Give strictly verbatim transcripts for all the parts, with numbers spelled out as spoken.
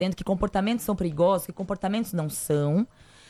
dizendo que comportamentos são perigosos, que comportamentos não são.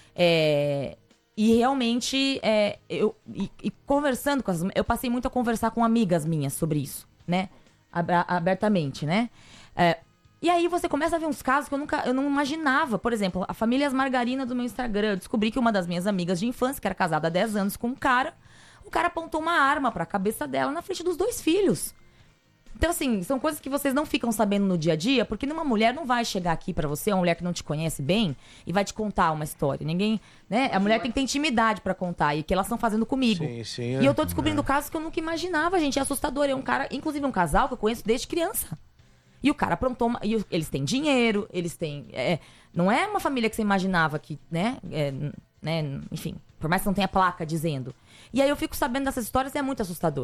É, e realmente, é, eu e, e conversando com as... Eu passei muito a conversar com amigas minhas sobre isso, né? Abertamente, né? É, e aí você começa a ver uns casos que eu nunca eu não imaginava. Por exemplo, a família As Margarina do meu Instagram. Eu descobri que uma das minhas amigas de infância, que era casada há dez anos com um cara, o cara apontou uma arma pra cabeça dela na frente dos dois filhos. Então, assim, são coisas que vocês não ficam sabendo no dia a dia, porque uma mulher não vai chegar aqui pra você, uma mulher que não te conhece bem, e vai te contar uma história. Ninguém, né? A mulher tem que ter intimidade pra contar, e que elas estão fazendo comigo. Sim, sim, e eu tô descobrindo é. casos que eu nunca imaginava, gente. É assustador. É um cara, inclusive um casal que eu conheço desde criança. E o cara aprontou... Uma, e eles têm dinheiro, eles têm... É, não é uma família que você imaginava que, né, é, né... Enfim, por mais que não tenha placa dizendo. E aí eu fico sabendo dessas histórias e é muito assustador.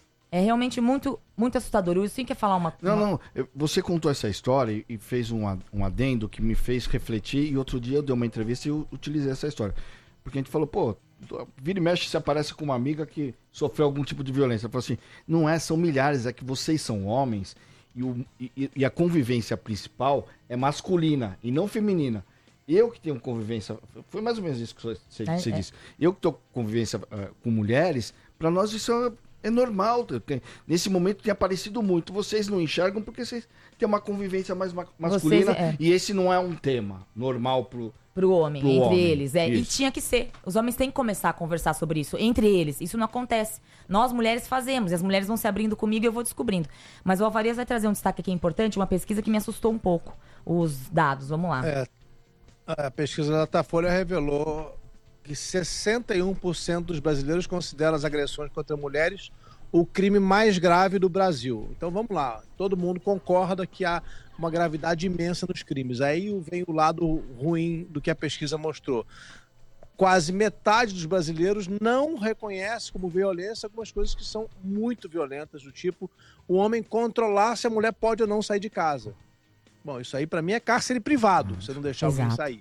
É realmente muito, muito assustador. O Wilson quer falar uma... Não, uma... não. Eu, você contou essa história e fez um, um adendo que me fez refletir. E outro dia eu dei uma entrevista e eu utilizei essa história. Porque a gente falou, pô, vira e mexe, se aparece com uma amiga que sofreu algum tipo de violência. Eu falei assim, não é, são milhares, é que vocês são homens... E, o, e, e a convivência principal é masculina e não feminina. Eu que tenho convivência... Foi mais ou menos isso que você, é, você é. disse. Eu que tenho convivência uh, com mulheres, para nós isso é, é normal. Tem, nesse momento tem aparecido muito. Vocês não enxergam porque vocês têm uma convivência mais ma- masculina. Vocês, é. E esse não é um tema normal pro... Pro homem, pro entre homem. eles. É. E Isso. tinha que ser. Os homens têm que começar a conversar sobre isso, entre eles. Isso não acontece. Nós, mulheres, fazemos. E as mulheres vão se abrindo comigo e eu vou descobrindo. Mas o Alvarias vai trazer um destaque aqui importante, uma pesquisa que me assustou um pouco. Os dados, vamos lá. É, a pesquisa da Datafolha revelou que sessenta e um por cento dos brasileiros consideram as agressões contra mulheres o crime mais grave do Brasil. Então vamos lá, todo mundo concorda que há uma gravidade imensa nos crimes. Aí vem o lado ruim do que a pesquisa mostrou. Quase metade dos brasileiros não reconhece como violência algumas coisas que são muito violentas, do tipo o homem controlar se a mulher pode ou não sair de casa. Bom, isso aí para mim é cárcere privado, você não deixar Exato. alguém sair.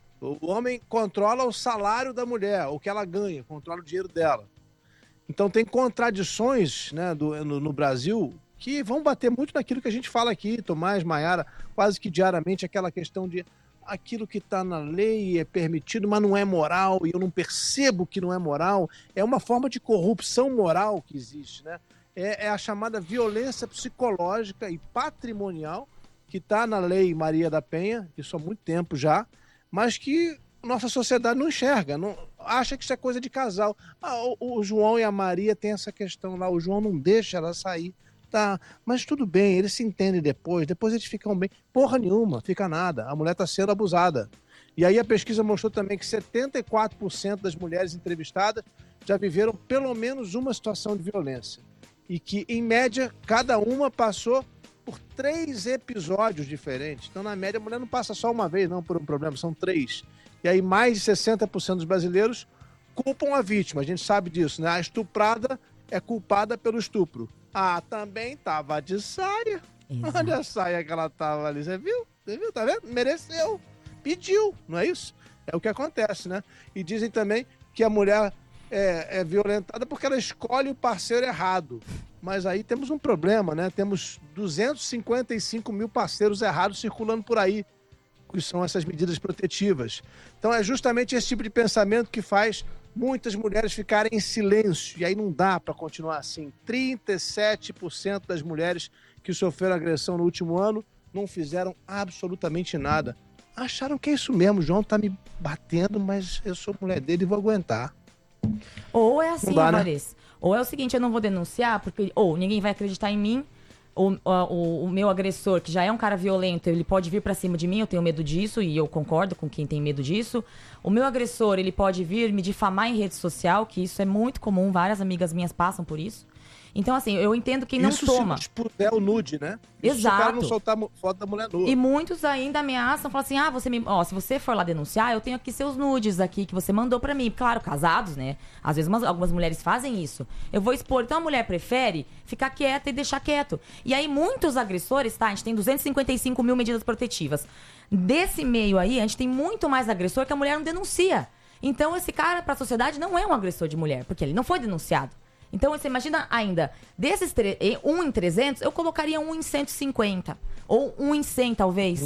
O homem controla o salário da mulher, o que ela ganha, controla o dinheiro dela. Então tem contradições, né, do, no, no Brasil que vão bater muito naquilo que a gente fala aqui, Tomás, Maiara, quase que diariamente, aquela questão de aquilo que está na lei é permitido, mas não é moral, e eu não percebo que não é moral. É uma forma de corrupção moral que existe, né? É, é a chamada violência psicológica e patrimonial que está na lei Maria da Penha, isso há muito tempo já, mas que nossa sociedade não enxerga, não, acha que isso é coisa de casal. Ah, o, o João e a Maria tem essa questão lá, o João não deixa ela sair. Tá, mas tudo bem, eles se entendem depois, depois eles ficam bem. Porra nenhuma, fica nada, a mulher está sendo abusada. E aí a pesquisa mostrou também que setenta e quatro por cento das mulheres entrevistadas já viveram pelo menos uma situação de violência. E que, em média, cada uma passou por três episódios diferentes. Então, na média, a mulher não passa só uma vez, não, por um problema, são três. E aí mais de sessenta por cento dos brasileiros culpam a vítima, a gente sabe disso, né? A estuprada é culpada pelo estupro. Ah, também tava de saia. Exato. Olha a saia que ela tava ali, você viu? Você viu, tá vendo? Mereceu. Pediu, não é isso? É o que acontece, né? E dizem também que a mulher é, é violentada porque ela escolhe o parceiro errado. Mas aí temos um problema, né? Temos duzentos e cinquenta e cinco mil parceiros errados circulando por aí, que são essas medidas protetivas. Então é justamente esse tipo de pensamento que faz muitas mulheres ficarem em silêncio, e aí não dá para continuar assim. trinta e sete por cento das mulheres que sofreram agressão no último ano não fizeram absolutamente nada. Acharam que é isso mesmo, o João tá me batendo, mas eu sou mulher dele e vou aguentar. Ou é assim, dá, né? Alvarias. Ou é o seguinte, eu não vou denunciar, porque ou ninguém vai acreditar em mim, ou, ou o meu agressor, que já é um cara violento, ele pode vir pra cima de mim, eu tenho medo disso, e eu concordo com quem tem medo disso. O meu agressor, ele pode vir me difamar em rede social, que isso é muito comum, várias amigas minhas passam por isso. Então, assim, eu entendo quem não isso toma. Isso se puder o nude, né? Isso Exato. se o cara não soltar foto da mulher nua. E muitos ainda ameaçam, falam assim, ah, você me... Ó, se você for lá denunciar, eu tenho aqui seus nudes aqui que você mandou pra mim. Claro, casados, né? Às vezes umas, algumas mulheres fazem isso. Eu vou expor. Então a mulher prefere ficar quieta e deixar quieto. E aí muitos agressores, tá? A gente tem duzentos e cinquenta e cinco mil medidas protetivas. Desse meio aí, a gente tem muito mais agressor que a mulher não denuncia. Então esse cara pra sociedade não é um agressor de mulher, porque ele não foi denunciado. Então, você imagina ainda, desses tre- um em trezentos, eu colocaria um em cento e cinquenta. Ou um em cem, talvez. Uhum.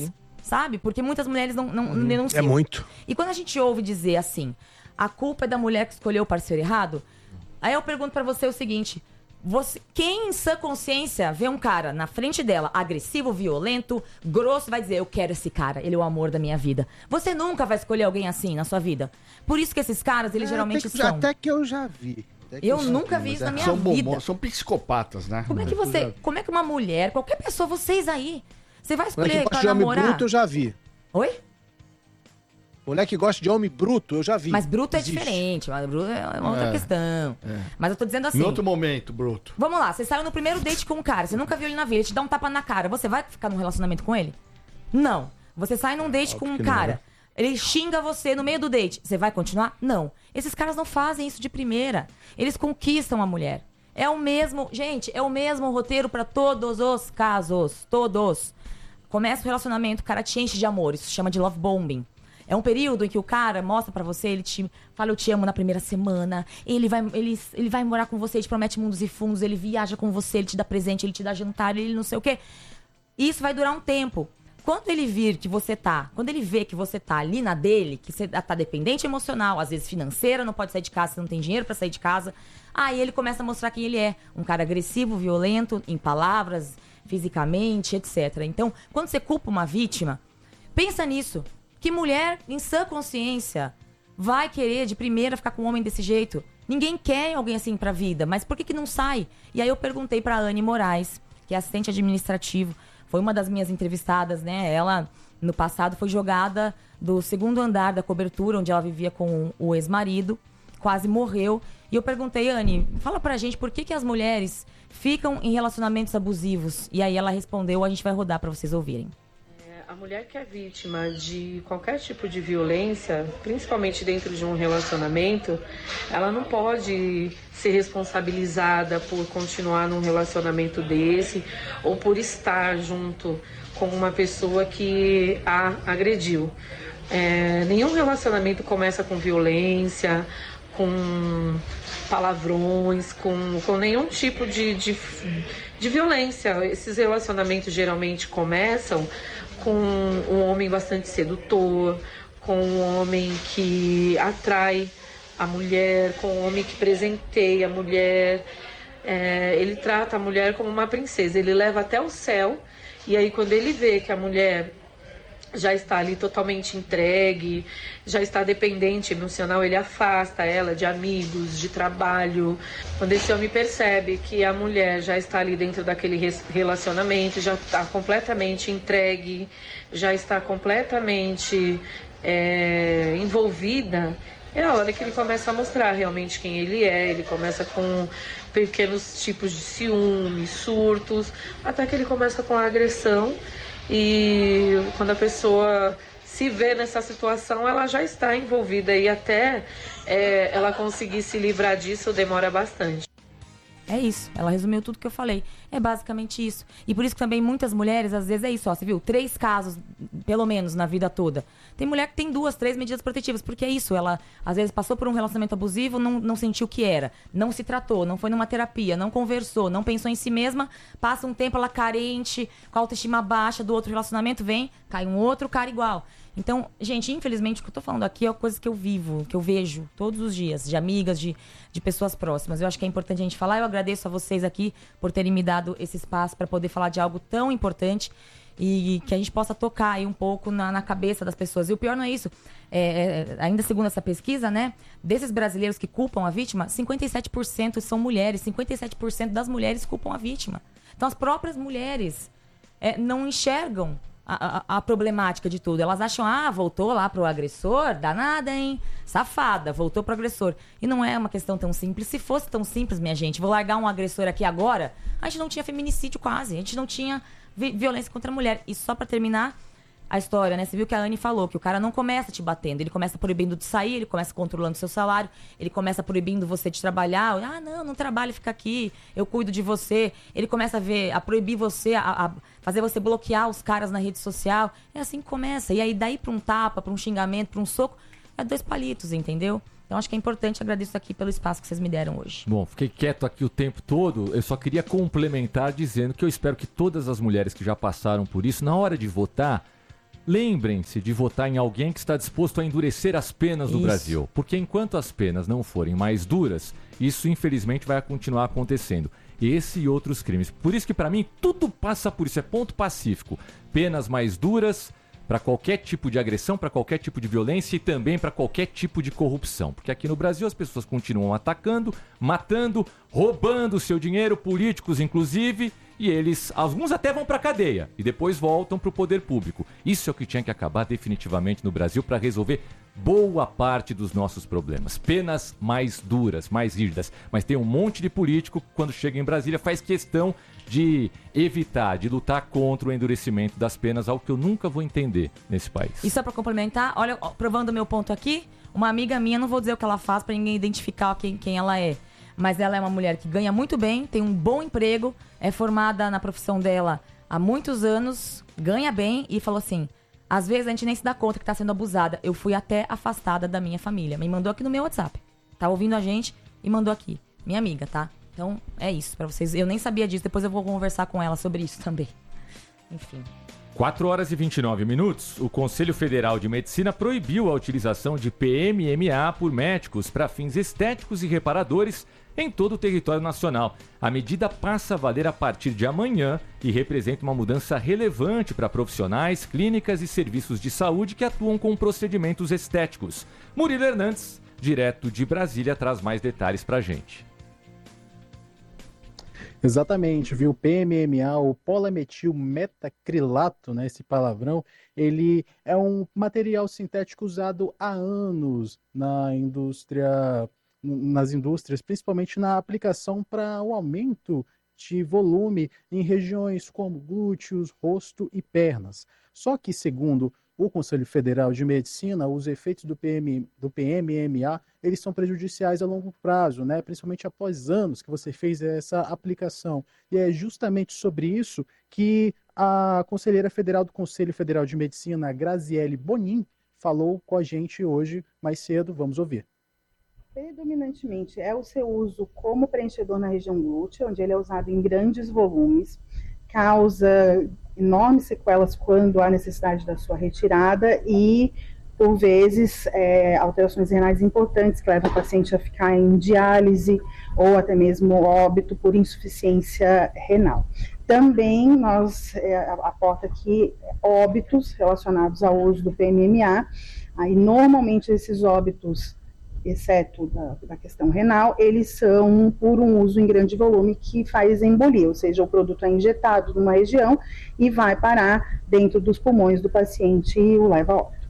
sabe? Porque muitas mulheres não, não Hum, denunciam. é muito. E quando a gente ouve dizer assim, a culpa é da mulher que escolheu o parceiro errado, aí eu pergunto pra você o seguinte, você, quem em sã consciência vê um cara na frente dela, agressivo, violento, grosso, vai dizer, eu quero esse cara, ele é o amor da minha vida. Você nunca vai escolher alguém assim na sua vida. Por isso que esses caras, eles É, geralmente até que, são... Até que eu já vi. Que Eu já nunca vi, vi isso mas na é- minha São vida. bombons, são psicopatas, né? Como é que você, como é que uma mulher, qualquer pessoa, vocês aí, você vai Mulher que escolher gosta pra de homem namorar? bruto, eu já vi. Oi? Mulher que gosta de homem bruto, eu já vi. Mas bruto é Existe. diferente, mas bruto é uma outra É, questão. é. Mas eu tô dizendo assim, Em outro momento, Bruto. vamos lá, você saiu no primeiro date com um cara, você nunca viu ele na vida, ele te dá um tapa na cara, você vai ficar num relacionamento com ele? Não. Você sai num date com um que não, cara, né? ele xinga você no meio do date, você vai continuar? Não. Esses caras não fazem isso de primeira. Eles conquistam a mulher. É o mesmo, gente, é o mesmo roteiro pra todos os casos, todos. Começa o relacionamento, o cara te enche de amor, isso se chama de love bombing. É um período em que o cara mostra pra você, ele te fala eu te amo na primeira semana, ele vai, ele, ele vai morar com você, ele te promete mundos e fundos, ele viaja com você, ele te dá presente, ele te dá jantar, ele não sei o quê. Isso vai durar um tempo. Quando ele vir que você tá, quando ele vê que você tá ali na dele, que você tá dependente emocional, às vezes financeira, não pode sair de casa, você não tem dinheiro pra sair de casa, aí ele começa a mostrar quem ele é. Um cara agressivo, violento, em palavras, fisicamente, etcétera. Então, quando você culpa uma vítima, pensa nisso. Que mulher, em sã consciência, vai querer de primeira ficar com um homem desse jeito? Ninguém quer alguém assim pra vida, mas por que que não sai? E aí eu perguntei pra Anne Moraes, que é assistente administrativo, foi uma das minhas entrevistadas, né? Ela, no passado, foi jogada do segundo andar da cobertura, onde ela vivia com o ex-marido, quase morreu. E eu perguntei, Anne, fala pra gente por que que as mulheres ficam em relacionamentos abusivos? E aí ela respondeu, a gente vai rodar pra vocês ouvirem. A mulher que é vítima de qualquer tipo de violência, principalmente dentro de um relacionamento, ela não pode ser responsabilizada por continuar num relacionamento desse ou por estar junto com uma pessoa que a agrediu. É, nenhum relacionamento começa com violência, com palavrões, com, com nenhum tipo de, de, de violência. Esses relacionamentos geralmente começam com um homem bastante sedutor, com um homem que atrai a mulher, com um homem que presenteia a mulher. É, ele trata a mulher como uma princesa, ele leva até o céu, e aí quando ele vê que a mulher já está ali totalmente entregue, já está dependente emocional, ele afasta ela de amigos, de trabalho. Quando esse homem percebe que a mulher já está ali dentro daquele relacionamento, já está completamente entregue, já está completamente é, envolvida, é a hora que ele começa a mostrar realmente quem ele é. Ele começa com pequenos tipos de ciúmes, surtos, até que ele começa com a agressão. E quando a pessoa se vê nessa situação, ela já está envolvida, e até é, ela conseguir se livrar disso demora bastante. É isso, ela resumiu tudo que eu falei. É basicamente isso. E por isso que também muitas mulheres, às vezes é isso, ó, você viu? Três casos, pelo menos, na vida toda. Tem mulher que tem duas, três medidas protetivas, porque é isso, ela às vezes passou por um relacionamento abusivo, não, não sentiu o que era, não se tratou, não foi numa terapia, não conversou, não pensou em si mesma, passa um tempo ela carente, com a autoestima baixa do outro relacionamento, vem, cai um outro cara igual. Então, gente, infelizmente, o que eu tô falando aqui é coisa que eu vivo, que eu vejo todos os dias, de amigas, de, de pessoas próximas. Eu acho que é importante a gente falar. Eu agradeço a vocês aqui por terem me dado esse espaço para poder falar de algo tão importante e que a gente possa tocar aí um pouco na, na cabeça das pessoas. E o pior não é isso. É, é, ainda segundo essa pesquisa, né, desses brasileiros que culpam a vítima, cinquenta e sete por cento são mulheres. cinquenta e sete por cento das mulheres culpam a vítima. Então, as próprias mulheres é, não enxergam A, a, a problemática de tudo. Elas acham, ah, voltou lá pro agressor, danada, hein? Safada, voltou pro agressor. E não é uma questão tão simples. Se fosse tão simples, minha gente, vou largar um agressor aqui agora, a gente não tinha feminicídio quase, a gente não tinha vi- violência contra a mulher. E só pra terminar a história, né? Você viu que a Anne falou que o cara não começa te batendo, ele começa proibindo de sair, ele começa controlando seu salário, ele começa proibindo você de trabalhar. Ah, não, não trabalha, fica aqui, eu cuido de você. Ele começa a ver, a proibir você, a, a fazer você bloquear os caras na rede social. É assim que começa. E aí daí pra um tapa, pra um xingamento, pra um soco, é dois palitos, entendeu? Então acho que é importante, agradeço aqui pelo espaço que vocês me deram hoje. Bom, fiquei quieto aqui o tempo todo, eu só queria complementar dizendo que eu espero que todas as mulheres que já passaram por isso, na hora de votar, lembrem-se de votar em alguém que está disposto a endurecer as penas no Isso. Brasil. Porque enquanto as penas não forem mais duras, isso infelizmente vai continuar acontecendo. Esse e outros crimes. Por isso que para mim tudo passa por isso, é ponto pacífico. Penas mais duras para qualquer tipo de agressão, para qualquer tipo de violência e também para qualquer tipo de corrupção. Porque aqui no Brasil as pessoas continuam atacando, matando, roubando seu dinheiro, políticos inclusive, e eles, alguns até vão para a cadeia e depois voltam para o poder público. Isso é o que tinha que acabar definitivamente no Brasil para resolver boa parte dos nossos problemas. Penas mais duras, mais rígidas. Mas tem um monte de político que quando chega em Brasília faz questão de evitar, de lutar contra o endurecimento das penas, algo que eu nunca vou entender nesse país. E só pra complementar, olha, ó, provando o meu ponto aqui, uma amiga minha, não vou dizer o que ela faz pra ninguém identificar quem, quem ela é, mas ela é uma mulher que ganha muito bem, tem um bom emprego, é formada na profissão dela há muitos anos, ganha bem e falou assim, às vezes a gente nem se dá conta que tá sendo abusada. Eu fui até afastada da minha família. Me mandou aqui no meu WhatsApp. Tá ouvindo a gente e mandou aqui. Minha amiga, tá? Então, é isso pra vocês. Eu nem sabia disso, depois eu vou conversar com ela sobre isso também. Enfim. quatro horas e vinte e nove minutos, o Conselho Federal de Medicina proibiu a utilização de P M M A por médicos para fins estéticos e reparadores em todo o território nacional. A medida passa a valer a partir de amanhã e representa uma mudança relevante para profissionais, clínicas e serviços de saúde que atuam com procedimentos estéticos. Murilo Hernandes, direto de Brasília, traz mais detalhes para a gente. Exatamente, viu? P M M A, o polimetilmetacrilato, né, esse palavrão, ele é um material sintético usado há anos na indústria, nas indústrias, principalmente na aplicação para o aumento de volume em regiões como glúteos, rosto e pernas. Só que, segundo o Conselho Federal de Medicina, os efeitos do, P M, do P M M A, eles são prejudiciais a longo prazo, né? Principalmente após anos que você fez essa aplicação. E é justamente sobre isso que a conselheira federal do Conselho Federal de Medicina, Graziele Bonin, falou com a gente hoje mais cedo. Vamos ouvir. Predominantemente é o seu uso como preenchedor na região glútea, onde ele é usado em grandes volumes, causa enormes sequelas quando há necessidade da sua retirada e, por vezes, é, alterações renais importantes que levam o paciente a ficar em diálise ou até mesmo óbito por insuficiência renal. Também nós é, aporta aqui óbitos relacionados ao uso do P M M A, aí normalmente esses óbitos, exceto da, da questão renal, eles são por um uso em grande volume que faz embolia, ou seja, o produto é injetado numa região e vai parar dentro dos pulmões do paciente e o leva a óbito.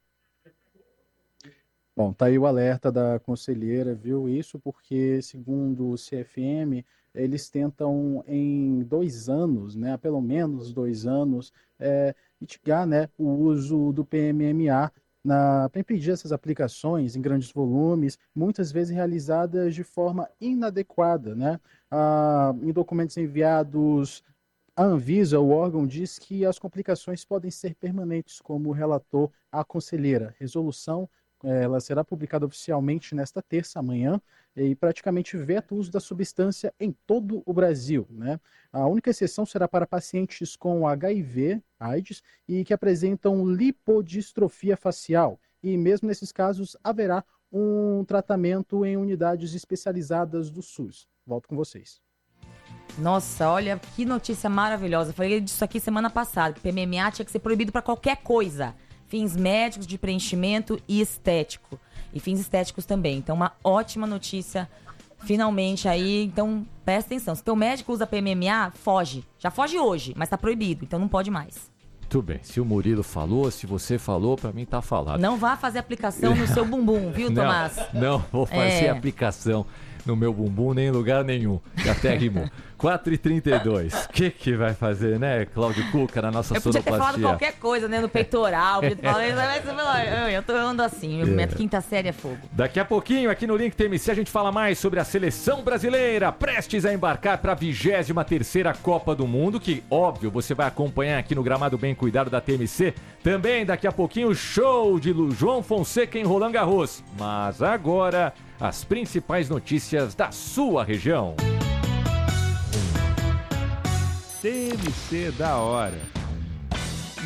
Bom, tá aí o alerta da conselheira, viu? Isso porque, segundo o C F M, eles tentam em dois anos, né, pelo menos dois anos, é, mitigar, né, o uso do P M M A para impedir essas aplicações em grandes volumes, muitas vezes realizadas de forma inadequada, né? Ah, em documentos enviados à Anvisa, o órgão diz que as complicações podem ser permanentes, como relatou a conselheira. Resolução, ela será publicada oficialmente nesta terça, amanhã, e praticamente veta o uso da substância em todo o Brasil, né? A única exceção será para pacientes com H I V, AIDS, e que apresentam lipodistrofia facial. E mesmo nesses casos, haverá um tratamento em unidades especializadas do SUS. Volto com vocês. Nossa, olha que notícia maravilhosa. Eu falei disso aqui semana passada, que P M M A tinha que ser proibido para qualquer coisa. Fins médicos, de preenchimento e estético. E fins estéticos também. Então, uma ótima notícia, finalmente aí. Então, presta atenção. Se teu médico usa P M M A, foge. Já foge hoje, mas tá proibido. Então, não pode mais. Tudo bem. Se o Murilo falou, se você falou, pra mim tá falado. Não vá fazer aplicação no seu bumbum, viu, Tomás? Não, não vou fazer É. aplicação no meu bumbum, nem em lugar nenhum. Já até rimou. quatro e trinta e dois. O que que vai fazer, né, Cláudio Cuca, na nossa Eu podia ter sonoplastia? falado qualquer coisa, né? No peitoral. Podia ter falado, mas você falou, eu, eu tô andando assim. Minha quinta série é fogo. Daqui a pouquinho, aqui no Link T M C, a gente fala mais sobre a seleção brasileira, prestes a embarcar para a vigésima terceira Copa do Mundo, que, óbvio, você vai acompanhar aqui no Gramado Bem Cuidado da T M C. Também, daqui a pouquinho, o show de Lu- João Fonseca em Roland Garros. Mas agora, as principais notícias da sua região. T M C da hora.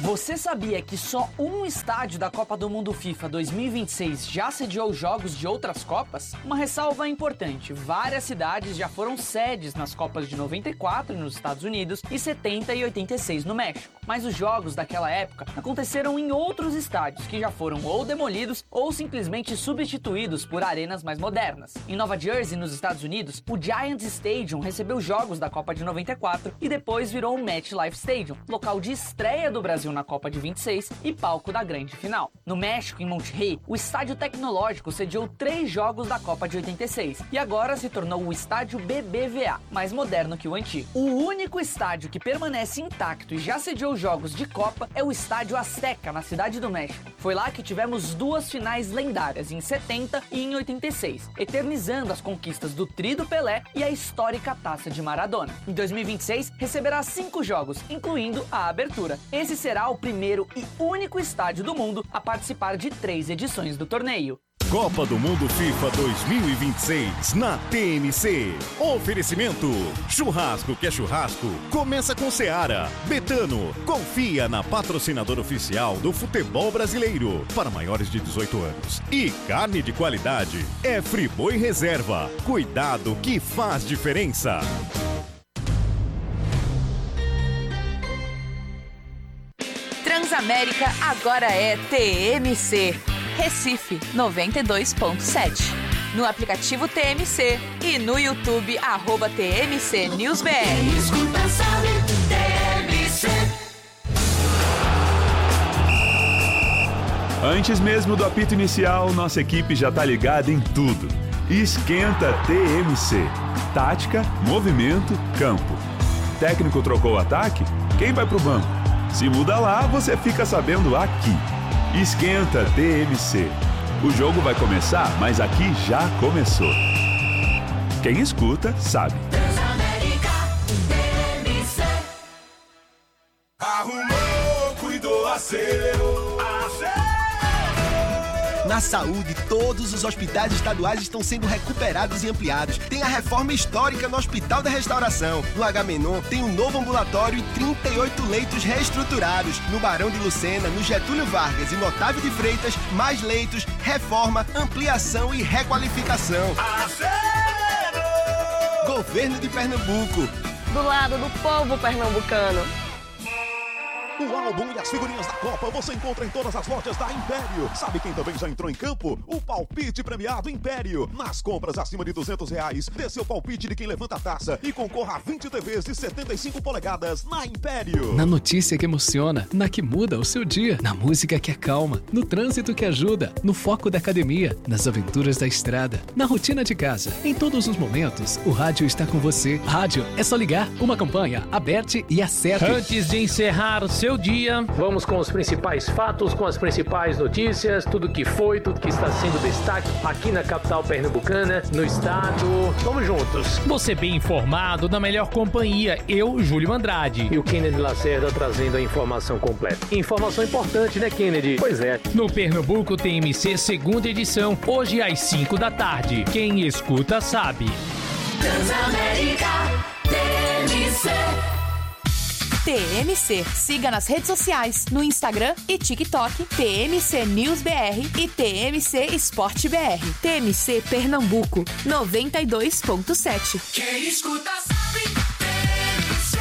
Você sabia que só um estádio da Copa do Mundo FIFA dois mil e vinte e seis já sediou jogos de outras Copas? Uma ressalva importante, várias cidades já foram sedes nas Copas de noventa e quatro nos Estados Unidos e setenta e oitenta e seis no México. Mas os jogos daquela época aconteceram em outros estádios que já foram ou demolidos ou simplesmente substituídos por arenas mais modernas. Em Nova Jersey, nos Estados Unidos, o Giants Stadium recebeu jogos da Copa de noventa e quatro e depois virou o MetLife Stadium, local de estreia do Brasil na Copa de vinte e seis e palco da grande final. No México, em Monterrey, o Estádio Tecnológico sediou três jogos da Copa de oitenta e seis e agora se tornou o Estádio B B V A, mais moderno que o antigo. O único estádio que permanece intacto e já sediou jogos de Copa é o Estádio Azteca, na Cidade do México. Foi lá que tivemos duas finais lendárias, em setenta e em oitenta e seis, eternizando as conquistas do Tri do Pelé e a histórica Taça de Maradona. Em dois mil e vinte e seis, receberá cinco jogos, incluindo a abertura. Esse será o primeiro e único estádio do mundo a participar de três edições do torneio. Copa do Mundo FIFA dois mil e vinte e seis na T N C. Oferecimento: churrasco que é churrasco, começa com Seara. Betano, confia na patrocinadora oficial do futebol brasileiro para maiores de dezoito anos. E carne de qualidade é Friboi Reserva. Cuidado que faz diferença. Transamérica agora é T M C. Recife noventa e dois ponto sete. No aplicativo T M C e no YouTube, arroba T M C News B R. Escuta, sabe, T M C. Antes mesmo do apito inicial, nossa equipe já tá ligada em tudo. Esquenta T M C. Tática, movimento, campo. Técnico trocou o ataque? Quem vai pro banco? Se muda lá, você fica sabendo aqui. Esquenta T M C. O jogo vai começar, mas aqui já começou. Quem escuta, sabe. Transamérica, T M C. Arrumou, cuidou, acerou, acerou. Na saúde, todos os hospitais estaduais estão sendo recuperados e ampliados. Tem a reforma histórica no Hospital da Restauração. No Agamenon tem um novo ambulatório e trinta e oito leitos reestruturados. No Barão de Lucena, no Getúlio Vargas e no Otávio de Freitas, mais leitos, reforma, ampliação e requalificação. Acerou! Governo de Pernambuco. Do lado do povo pernambucano. O álbum e as figurinhas da Copa você encontra em todas as lojas da Império. Sabe quem também já entrou em campo? O palpite premiado Império. Nas compras acima de duzentos reais, dê seu palpite de quem levanta a taça e concorra a vinte T Vs de setenta e cinco polegadas na Império. Na notícia que emociona, na que muda o seu dia, na música que acalma, no trânsito que ajuda, no foco da academia, nas aventuras da estrada, na rotina de casa. Em todos os momentos, o rádio está com você. Rádio, é só ligar, uma campanha, aperte e acerte. Antes de encerrar o seu dia, vamos com os principais fatos, com as principais notícias, tudo que foi, tudo que está sendo destaque aqui na capital pernambucana, no estado. Vamos juntos. Você bem informado, na melhor companhia, eu, Júlio Andrade. E o Kennedy Lacerda trazendo a informação completa. Informação importante, né, Kennedy? Pois é. No Pernambuco T M C, segunda edição, hoje às cinco da tarde. Quem escuta sabe. Transamérica, T M C. T M C. Siga nas redes sociais, no Instagram e TikTok, T M C News B R e T M C Esporte B R. T M C Pernambuco, noventa e dois ponto sete. Quem escuta sabe, T M C.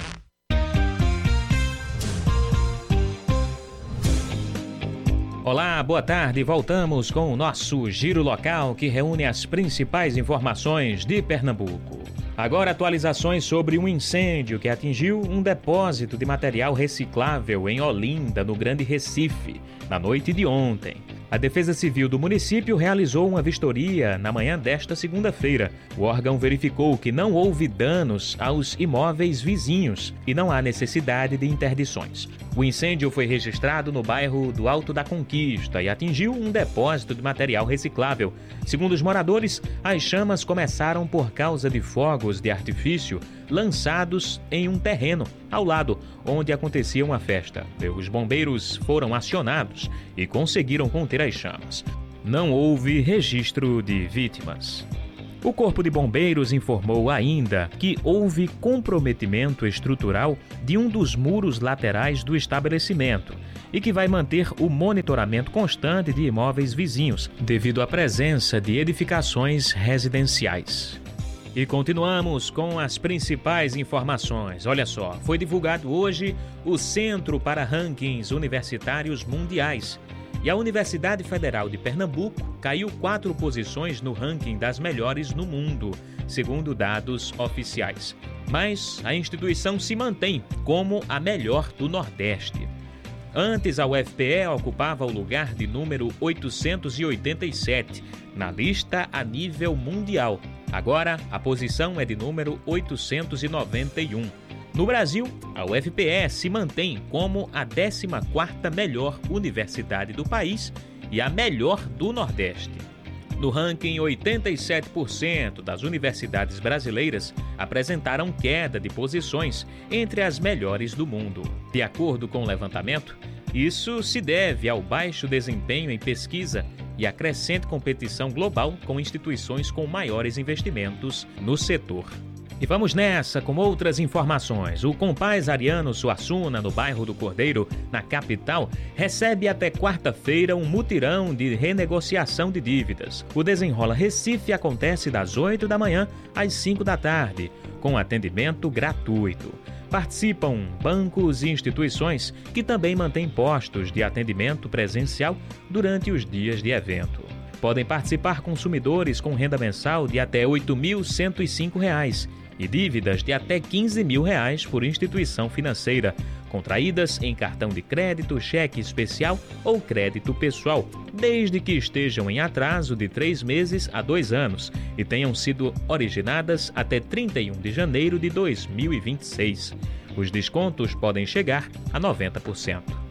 Olá, boa tarde. Voltamos com o nosso giro local que reúne as principais informações de Pernambuco. Agora, atualizações sobre um incêndio que atingiu um depósito de material reciclável em Olinda, no Grande Recife, na noite de ontem. A Defesa Civil do município realizou uma vistoria na manhã desta segunda-feira. O órgão verificou que não houve danos aos imóveis vizinhos e não há necessidade de interdições. O incêndio foi registrado no bairro do Alto da Conquista e atingiu um depósito de material reciclável. Segundo os moradores, as chamas começaram por causa de fogos de artifício lançados em um terreno ao lado onde acontecia uma festa. Os bombeiros foram acionados e conseguiram conter as chamas. Não houve registro de vítimas. O Corpo de Bombeiros informou ainda que houve comprometimento estrutural de um dos muros laterais do estabelecimento e que vai manter o monitoramento constante de imóveis vizinhos, devido à presença de edificações residenciais. E continuamos com as principais informações. Olha só, foi divulgado hoje o Centro para Rankings Universitários Mundiais. E a Universidade Federal de Pernambuco caiu quatro posições no ranking das melhores no mundo, segundo dados oficiais. Mas a instituição se mantém como a melhor do Nordeste. Antes, a U F P E ocupava o lugar de número oitocentos e oitenta e sete na lista a nível mundial. Agora, a posição é de número oitocentos e noventa e um. No Brasil, a U F P E se mantém como a décima quarta melhor universidade do país e a melhor do Nordeste. No ranking, oitenta e sete por cento das universidades brasileiras apresentaram queda de posições entre as melhores do mundo. De acordo com o levantamento, isso se deve ao baixo desempenho em pesquisa e à crescente competição global com instituições com maiores investimentos no setor. E vamos nessa com outras informações. O Compaz Ariano Suassuna, no bairro do Cordeiro, na capital, recebe até quarta-feira um mutirão de renegociação de dívidas. O Desenrola Recife acontece das oito da manhã às cinco da tarde, com atendimento gratuito. Participam bancos e instituições que também mantêm postos de atendimento presencial durante os dias de evento. Podem participar consumidores com renda mensal de até oito mil cento e cinco reais e dívidas de até quinze mil reais por instituição financeira, contraídas em cartão de crédito, cheque especial ou crédito pessoal, desde que estejam em atraso de três meses a dois anos e tenham sido originadas até trinta e um de janeiro de dois mil e vinte e seis. Os descontos podem chegar a noventa por cento.